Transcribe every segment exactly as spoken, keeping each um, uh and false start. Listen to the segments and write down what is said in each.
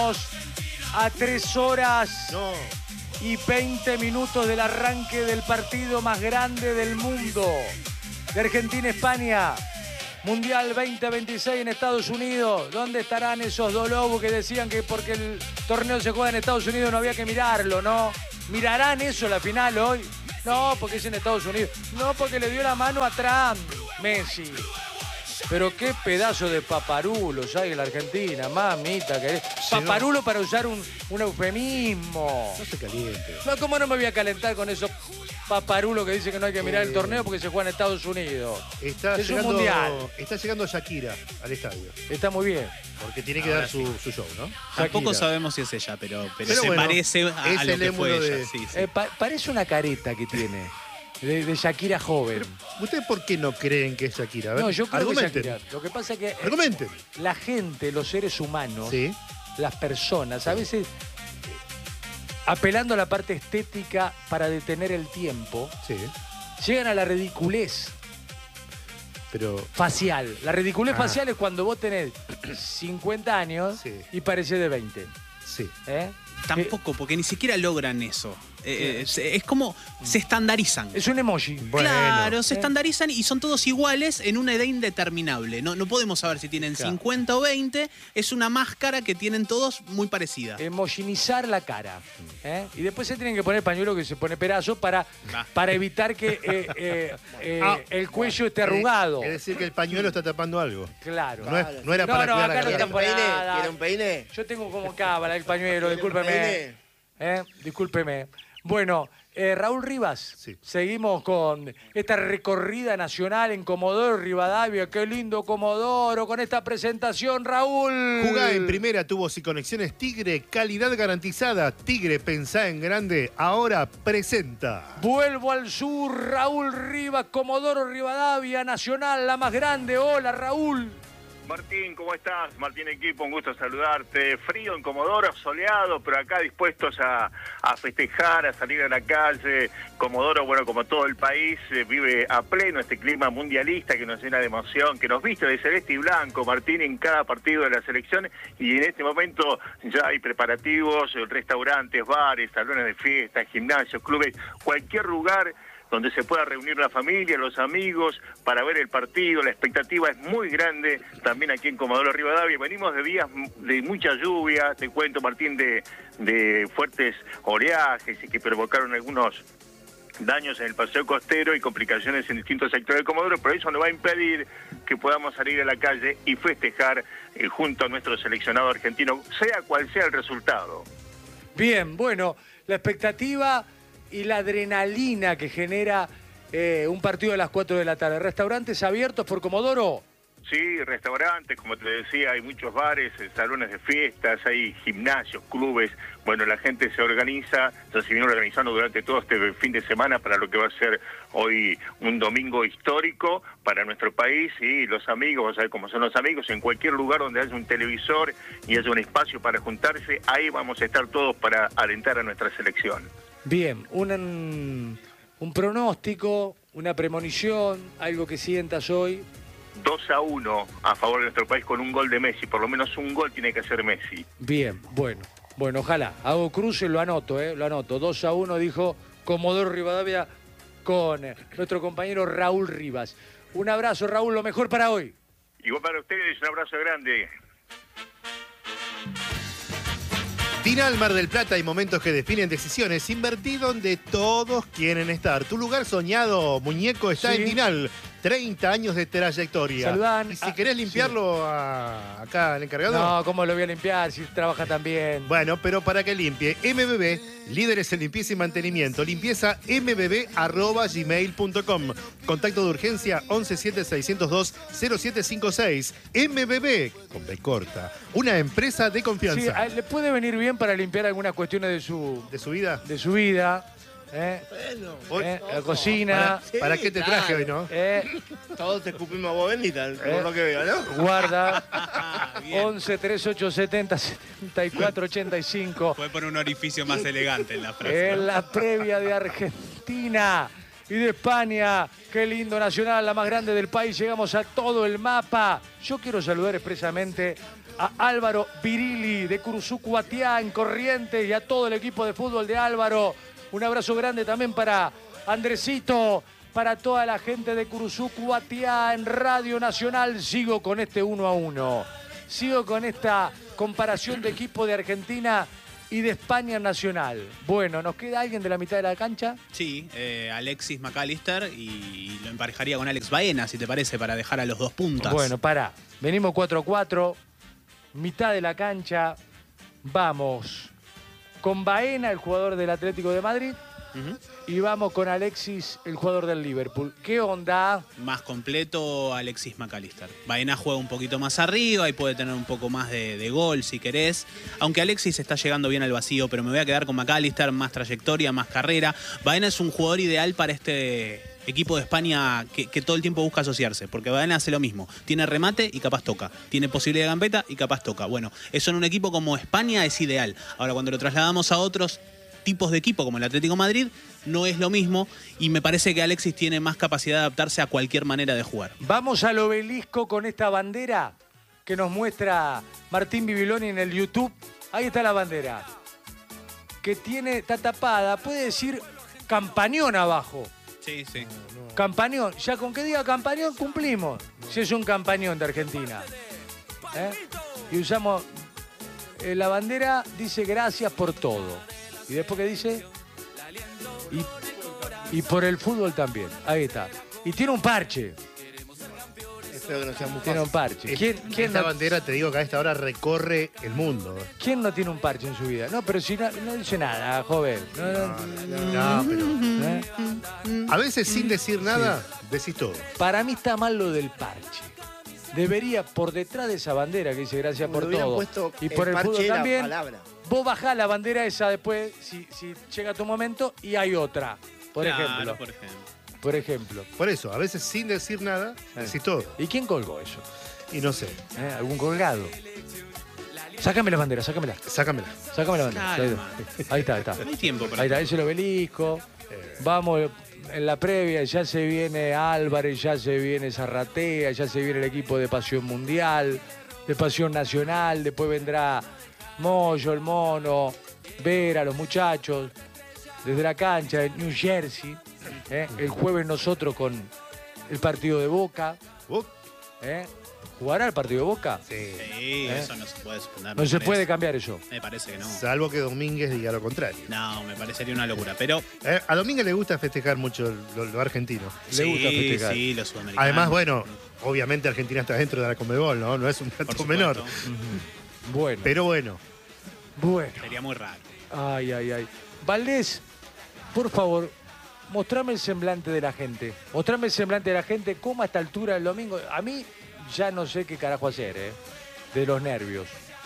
A tres horas No. y veinte minutos del arranque del partido más grande del mundo. De Argentina-España. Mundial veinte veintiséis en Estados Unidos. ¿Dónde estarán esos dos lobos que decían que porque el torneo se juega en Estados Unidos no había que mirarlo, no? ¿Mirarán eso la final hoy? No, porque es en Estados Unidos. No, porque le dio la mano a Trump, Messi. Pero qué pedazo de paparulos hay en la Argentina, mamita. Que... Paparulo para usar un, un eufemismo. No se caliente. No, ¿cómo no me voy a calentar con esos paparulos que dicen que no hay que mirar eh... el torneo porque se juega en Estados Unidos? Está es llegando, un mundial. Está llegando Shakira al estadio. Está muy bien. Porque tiene que Ahora dar su, sí. su show, ¿no? Tampoco Shakira. sabemos si es ella, pero, pero, Pero se bueno, parece a, es a lo el que fue émulo ella. de- Sí, sí. Eh, pa- parece una careta que tiene. De, de Shakira joven. ¿Ustedes por qué no creen que es Shakira? A ver, No, yo creo que es argumenten. Shakira. Lo que pasa es que eh, Argumenten. la gente, los seres humanos, Sí. las personas, a veces eh, apelando a la parte estética para detener el tiempo, Sí. llegan a la ridiculez Pero. facial. La ridiculez Ah. facial es cuando vos tenés cincuenta años Sí. y parecés de veinte. Sí. ¿eh? Tampoco, porque ni siquiera logran eso. Eh, eh, es, es como se estandarizan. Es un emoji. Bueno. Claro, se ¿eh? estandarizan y son todos iguales en una edad indeterminable. No, no podemos saber si tienen Claro. cincuenta o veinte. Es una máscara que tienen todos muy parecida. Emojinizar la cara. ¿eh? Y después se tienen que poner pañuelo que se pone pedazo para, Ah. para evitar que eh, eh, eh, Ah. el cuello esté arrugado. Es decir, que el pañuelo está tapando algo. Claro. No, es- no era No, para no, cuidar acá la no garganta. tapo ¿Quiere un peine? nada. ¿Quiere un peine? Yo tengo como cábala el pañuelo, ¿Quiere un discúlpeme. peine? ¿eh? Discúlpeme. Bueno, eh, Raúl Rivas, Sí. seguimos con esta recorrida nacional en Comodoro Rivadavia. Qué lindo Comodoro con esta presentación, Raúl. Jugá en primera, tubos y conexiones Tigre, calidad garantizada. Tigre, pensá en grande, ahora presenta. Vuelvo al sur, Raúl Rivas, Comodoro Rivadavia, Nacional, la más grande. Hola, Raúl. Martín, ¿cómo estás? Martín Equipo, un gusto saludarte. Frío en Comodoro, soleado, pero acá dispuestos a, a festejar, a salir a la calle. Comodoro, bueno, como todo el país, eh, vive a pleno este clima mundialista que nos llena de emoción, que nos viste de celeste y blanco, Martín, en cada partido de la selección. Y en este momento ya hay preparativos, restaurantes, bares, salones de fiestas, gimnasios, clubes, cualquier lugar donde se pueda reunir la familia, los amigos, para ver el partido. La expectativa es muy grande también aquí en Comodoro Rivadavia. Venimos de días de mucha lluvia, te cuento, Martín, de, de fuertes oleajes y que provocaron algunos daños en el paseo costero y complicaciones en distintos sectores de Comodoro, pero eso no va a impedir que podamos salir a la calle y festejar eh, junto a nuestro seleccionado argentino, sea cual sea el resultado. Bien, bueno, la expectativa y la adrenalina que genera eh, un partido a las cuatro de la tarde. ¿Restaurantes abiertos por Comodoro? Sí, restaurantes, como te decía, hay muchos bares, salones de fiestas, hay gimnasios, clubes. Bueno, la gente se organiza, ya se viene organizando durante todo este fin de semana para lo que va a ser hoy un domingo histórico para nuestro país. Y los amigos, vos sabés cómo son los amigos, en cualquier lugar donde haya un televisor y haya un espacio para juntarse, ahí vamos a estar todos para alentar a nuestra selección. Bien, un, un pronóstico, una premonición, algo que sientas hoy. dos a uno a favor de nuestro país con un gol de Messi, por lo menos un gol tiene que hacer Messi. Bien, bueno, bueno, ojalá. Hago cruce, lo anoto, eh, lo anoto. dos a uno dijo Comodoro Rivadavia con eh, nuestro compañero Raúl Rivas. Un abrazo, Raúl, lo mejor para hoy. Igual para ustedes, un abrazo grande. Dinal Mar del Plata y momentos que definen decisiones. Invertí donde todos quieren estar. Tu lugar soñado, muñeco, está Sí. en Dinal. treinta años de trayectoria. Saludán. Y si Ah, querés limpiarlo a- acá al encargado. No, ¿cómo lo voy a limpiar si trabaja tan bien? Bueno, pero para que limpie, M B B, líderes en limpieza y mantenimiento. Limpieza m b b arroba gmail punto com. Contacto de urgencia once siete seiscientos dos cero siete cinco seis. M B B, con B corta. Una empresa de Sí, confianza. a- le puede venir bien para limpiar algunas cuestiones de su, ¿De su vida? de su vida. ¿eh? Bueno, Hoy- ¿eh? La cocina. Sí, ¿Para qué te traje claro. hoy, no? ¿eh? todos te escupimos a vos bendita, Eh. por lo que veo, ¿no? Guarda. Bien. once treinta y ocho setenta setenta y cuatro ochenta y cinco. Puede poner un orificio más elegante en la frase. En la previa de Argentina y de España. Qué lindo, Nacional, la más grande del país. Llegamos a todo el mapa. Yo quiero saludar expresamente a Álvaro Virilli de Curuzú Cuatiá en Corrientes y a todo el equipo de fútbol de Álvaro. Un abrazo grande también para Andresito, para toda la gente de Curuzú Cuatiá en Radio Nacional. Sigo con este uno a uno. Sigo con esta comparación de equipo de Argentina y de España Nacional. Bueno, ¿nos queda alguien de la mitad de la cancha? Sí, eh, Alexis McAllister y lo emparejaría con Alex Baena, si te parece, para dejar a los dos puntas. Bueno, pará. Venimos cuatro a cuatro, mitad de la cancha. Vamos con Baena, el jugador del Atlético de Madrid, Uh-huh. y vamos con Alexis, el jugador del Liverpool. ¿Qué onda? Más completo Alexis McAllister. Baena juega un poquito más arriba y puede tener un poco más de, de gol si querés. Aunque Alexis está llegando bien al vacío, pero me voy a quedar con McAllister, más trayectoria, más carrera. Baena es un jugador ideal para este equipo de España que, que todo el tiempo busca asociarse, porque Baena hace lo mismo. Tiene remate y capaz toca. Tiene posibilidad de gambeta y capaz toca. Bueno, eso en un equipo como España es ideal. Ahora, cuando lo trasladamos a otros tipos de equipo como el Atlético de Madrid, no es lo mismo y me parece que Alexis tiene más capacidad de adaptarse a cualquier manera de jugar. Vamos al obelisco con esta bandera que nos muestra Martín Bibiloni en el YouTube. Ahí está la bandera, que tiene, está tapada, puede decir Campañón abajo. Sí, sí. Campañón, ya con que diga Campañón cumplimos. Si es un Campañón de Argentina. ¿Eh? Y usamos, eh, la bandera dice gracias por todo. Y después que dice, y, y por el fútbol también. Ahí está. Y tiene un parche. Espero que no sea muy Tiene un fácil. parche. ¿Quién, quién Esta no, bandera, te digo que a esta hora recorre el mundo. quién no tiene un parche en su vida? No, pero si no, no dice nada, joven. No, no, No, pero ¿eh? a veces sin decir nada, decís todo. Para mí está mal lo del parche. Debería, por detrás de esa bandera que dice gracias Como por le hubieran todo, puesto y por el, parche fútbol la también, palabra. vos bajás la bandera esa después, si, si llega tu momento, y hay otra. Por Claro, ejemplo. por ejemplo. Por ejemplo. Por eso, a veces sin decir nada, decís todo. ¿Y quién colgó eso? Y no sé, ¿Eh? ¿Algún colgado? Sácame la bandera, sácamela. sácamela. Sácame la bandera. Calma. Ahí está, ahí está. No hay tiempo para Ahí está, ese es el obelisco. Vamos en la previa, ya se viene Álvarez, ya se viene Zarratea, ya se viene el equipo de Pasión Mundial, de Pasión Nacional, después vendrá Moyo, el Mono, Vera, los muchachos, desde la cancha de New Jersey. ¿eh? El jueves nosotros con el partido de Boca. ¿Vos? ¿eh? ¿Jugará el partido de Boca? Sí. Sí, eso no se puede suspender. No me se parece. puede cambiar eso. Me parece que no. Salvo que Domínguez diga lo contrario. No, me parecería una locura. Pero Eh, a Domínguez le gusta festejar mucho lo, lo argentino. Le sí, gusta festejar. sí, los sudamericanos. Además, bueno, obviamente Argentina está dentro de la Conmebol, ¿no? No es un Por dato supuesto. menor. Bueno, Pero bueno, bueno. Sería muy raro. Ay, ay, ay. Valdés, por favor, mostrame el semblante de la gente. Mostrame el semblante de la gente, cómo a esta altura del domingo. A mí ya no sé qué carajo hacer, ¿eh? De los nervios.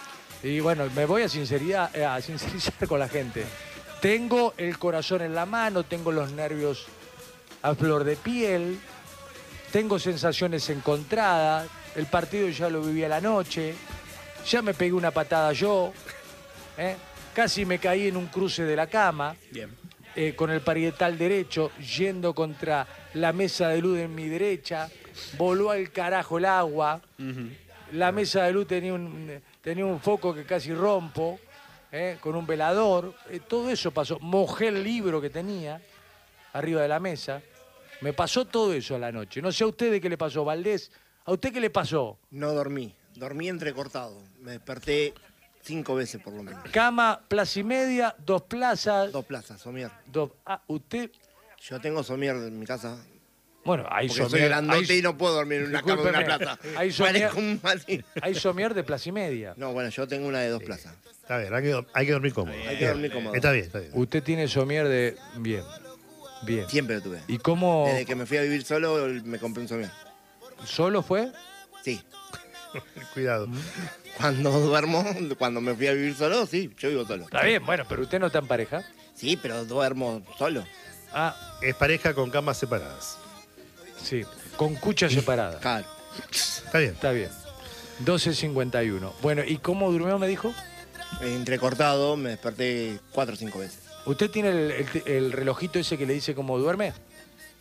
Y bueno, me voy a, sinceridad, eh, a sincerizar con la gente. Tengo el corazón en la mano, tengo los nervios a flor de piel, tengo sensaciones encontradas. El partido ya lo viví a la noche, ya me pegué una patada yo, ¿eh? Casi me caí en un cruce de la cama. Bien. Eh, con el parietal derecho, yendo contra la mesa de luz en mi derecha, voló al carajo el agua, Ujú. la mesa de luz tenía un, tenía un foco que casi rompo, eh, con un velador, eh, todo eso pasó, mojé el libro que tenía arriba de la mesa, me pasó todo eso a la noche. No sé a usted de qué le pasó, Valdés, ¿a usted qué le pasó? No dormí. Dormí entrecortado. Me desperté cinco veces por lo menos. Cama, plaza y media, dos plazas, Dos plazas, somier. dos... Ah, usted... Yo tengo somier en mi casa. Bueno, hay Porque soy somier, grandote hay- y no puedo dormir en una cama de una Discúlpeme, plaza. hay somier- Parezco un maldito. hay somier de plaza y media. No, bueno, yo tengo una de dos plazas. está bien, hay que, hay que dormir cómodo. Hay que dormir cómodo. Está bien, está bien. Usted tiene somier de... Bien, bien. Siempre lo tuve. ¿Y cómo Desde que me fui a vivir solo, me compré un somier. solo fue? Sí. Cuidado. Cuando duermo, cuando me fui a vivir solo, sí, yo vivo solo. Está bien, bueno, pero usted no está en pareja. Sí, pero duermo solo. Ah, Es pareja con camas separadas. sí, con cucha separada. Claro. Está bien. Está bien. doce cincuenta y uno. Bueno, ¿y cómo durmió, me dijo? Entrecortado, me desperté cuatro o cinco veces. ¿Usted tiene el, el- el relojito ese que le dice cómo duerme?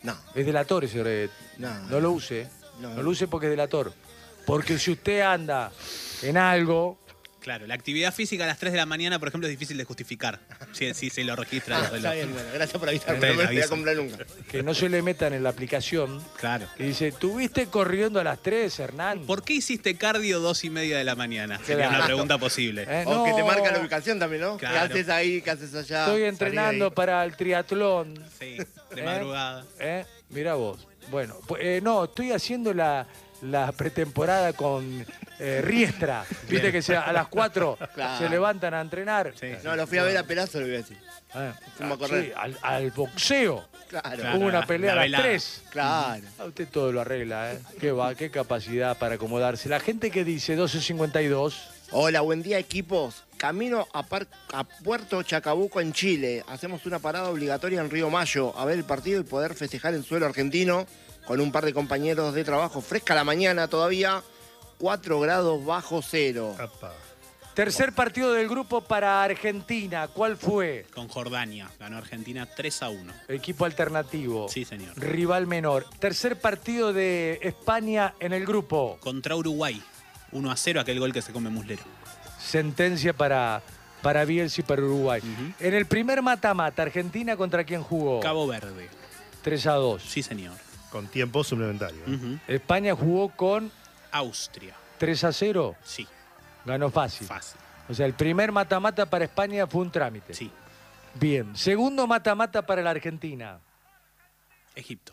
No. Es delator ese breve. No. No lo use. No. No lo use porque es delator. Porque si usted anda en algo... Claro, la actividad física a las tres de la mañana, por ejemplo, es difícil de justificar. Si, si se lo registra. Ah, los está relojes. bien, bueno, gracias por avisarme, Te no me lo voy a aviso. comprar nunca. Que no se le metan en la aplicación. Claro. Que dice, ¿tuviste corriendo a las tres, Hernán? ¿Por qué hiciste cardio dos y media de la mañana? Sería Claro. una pregunta posible. Eh, O que te no, marca la ubicación también, ¿no? Claro. ¿Qué haces ahí? ¿Qué haces allá? Estoy Salí entrenando de ahí. para el triatlón. Sí, de ¿Eh? madrugada. ¿Eh? Mira vos. Bueno, pues, eh, no, estoy haciendo la, la pretemporada con eh, Riestra. Viste Bien. que se- a las cuatro Claro. se levantan a entrenar. Sí. No, lo fui a ver a Perazo, le voy a decir. Eh, Fuimos a correr. sí, al, al boxeo. Claro, Claro. Hubo una la- pelea la a las velada. tres. claro. A usted todo lo arregla, ¿eh? Qué va, qué capacidad para acomodarse. La gente que dice doce cincuenta y dos. Hola, buen día, equipos. Camino a, Par- a Puerto Chacabuco, en Chile. Hacemos una parada obligatoria en Río Mayo a ver el partido y poder festejar en suelo argentino con un par de compañeros de trabajo. Fresca la mañana todavía, cuatro grados bajo cero. Apa. Tercer partido del grupo para Argentina. ¿Cuál fue? Con Jordania. Ganó Argentina tres a uno. Equipo alternativo. Sí, señor. Rival menor. Tercer partido de España en el grupo. Contra Uruguay. uno a cero, aquel gol que se come Muslero. Sentencia para, para Bielsa y para Uruguay. Ujú. En el primer mata-mata, ¿Argentina contra quién jugó? Cabo Verde. tres a dos. Sí, señor. Con tiempo suplementario. Ujú. España jugó con Austria. tres a cero. Sí, Ganó fácil. fácil. O sea, el primer mata-mata para España fue un trámite. Sí. Bien. Segundo mata-mata para la Argentina. Egipto.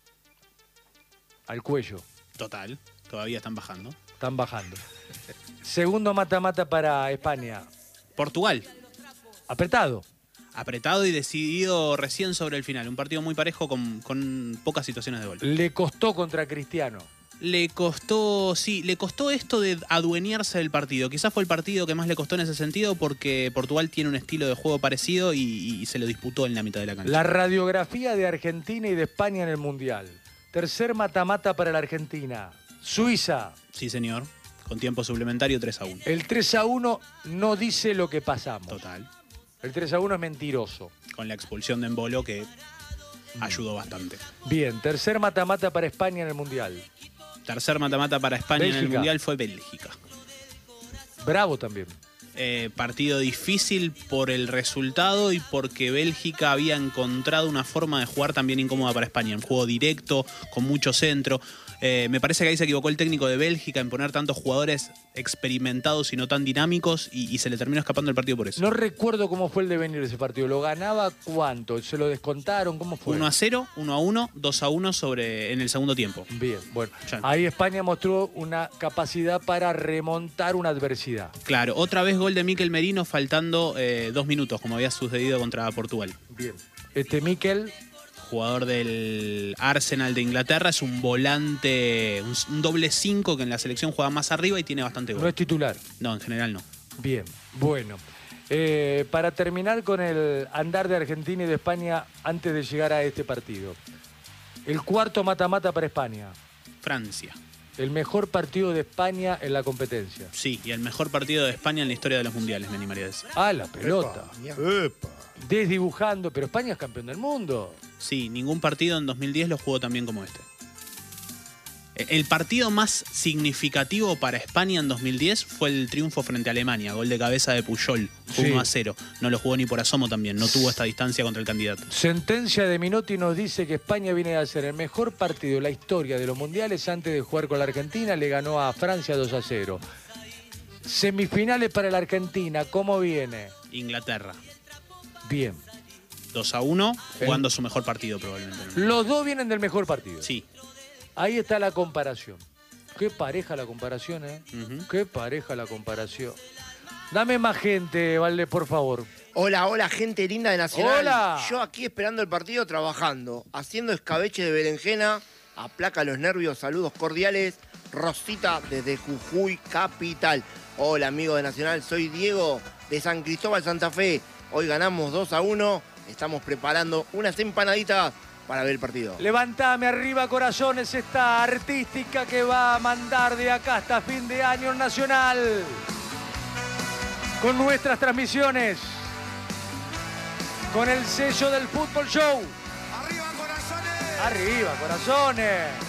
Al cuello. Total. Todavía están bajando. Están bajando. Segundo mata-mata para España. Portugal. Apretado. Apretado y decidido recién sobre el final. Un partido muy parejo con, con pocas situaciones de gol. Le costó contra Cristiano. Le costó, sí, le costó esto de adueñarse del partido. Quizás fue el partido que más le costó en ese sentido porque Portugal tiene un estilo de juego parecido y, y se lo disputó en la mitad de la cancha. La radiografía de Argentina y de España en el Mundial. Tercer mata-mata para la Argentina. Suiza. Sí, señor. Con tiempo suplementario tres a uno. El tres a uno no dice lo que pasamos. Total. El tres a uno es mentiroso. Con la expulsión de Embolo que ayudó bastante. Bien, tercer mata-mata para España en el Mundial. Tercer mata-mata para España en el Bélgica. Mundial fue Bélgica. Bravo también. Eh, partido difícil por el resultado y porque Bélgica había encontrado una forma de jugar también incómoda para España. Un juego directo, con mucho centro. Eh, me parece que ahí se equivocó el técnico de Bélgica en poner tantos jugadores experimentados y no tan dinámicos y, y se le terminó escapando el partido por eso. No recuerdo cómo fue el devenir de ese partido. ¿Lo ganaba cuánto? ¿Se lo descontaron? ¿Cómo fue? uno a cero, uno a uno, dos a uno sobre, en el segundo tiempo. Bien, bueno. Ya. Ahí España mostró una capacidad para remontar una adversidad. Claro, otra vez gol de Mikel Merino faltando eh, dos minutos, como había sucedido contra Portugal. Bien. Este Mikel, Jugador del Arsenal de Inglaterra, es un volante, un, un doble cinco que en la selección juega más arriba y tiene bastante no gol. es titular. No, en general no. Bien, bueno. Eh, para terminar con el andar de Argentina y de España antes de llegar a este partido. El cuarto mata-mata para España. Francia. El mejor partido de España en la competencia. Sí, y el mejor partido de España en la historia de los mundiales, me animaría a decir. Ah, la pelota. Epa, epa. Desdibujando, pero España es campeón del mundo. Sí, ningún partido en dos mil diez lo jugó tan bien como este. El partido más significativo para España en dos mil diez fue el triunfo frente a Alemania, gol de cabeza de Puyol, Sí. uno a cero. No lo jugó ni por asomo también, no tuvo esta distancia contra el candidato. Sentencia de Minotti nos dice que España viene a hacer el mejor partido de la historia de los mundiales antes de jugar con la Argentina. Le ganó a Francia dos a cero. Semifinales para la Argentina, ¿cómo viene? Inglaterra, Bien. dos a uno, jugando su mejor partido probablemente. Los dos vienen del mejor partido. Sí. Ahí está la comparación. Qué pareja la comparación, ¿eh? Ujú. Qué pareja la comparación. Dame más gente, Valde, por favor. Hola, hola, gente linda de Nacional. Hola. Yo aquí esperando el partido, trabajando, haciendo escabeche de berenjena, aplaca los nervios, saludos cordiales. Rosita desde Jujuy, capital. Hola, amigo de Nacional, soy Diego de San Cristóbal, Santa Fe. Hoy ganamos dos a uno, estamos preparando unas empanaditas para ver el partido. Levantame arriba, corazones, esta artística que va a mandar de acá hasta fin de año en Nacional. Con nuestras transmisiones. Con el sello del Fútbol Show. ¡Arriba, corazones! Arriba, corazones.